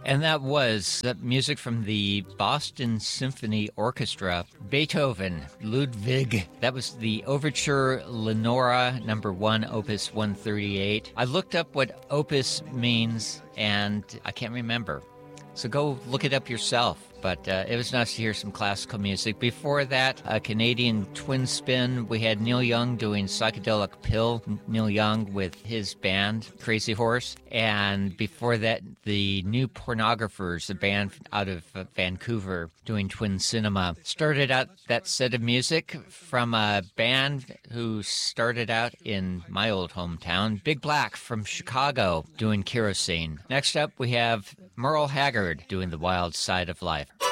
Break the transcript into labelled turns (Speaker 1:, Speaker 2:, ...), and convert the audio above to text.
Speaker 1: And that was the music from the Boston Symphony Orchestra, Beethoven, Ludwig. That was the Overture Lenora number 1, opus 138. I looked up what opus means, and I can't remember. So go look it up yourself. But it was nice to hear some classical music. Before that, a Canadian twin spin. We had Neil Young doing Psychedelic Pill. Neil Young with his band, Crazy Horse. And before that, the New Pornographers, a band out of Vancouver, doing Twin Cinema. Started out that set of music from a band who started out in my old hometown, Big Black from Chicago, doing Kerosene. Next up, we have Merle Haggard doing The Wild Side of Life.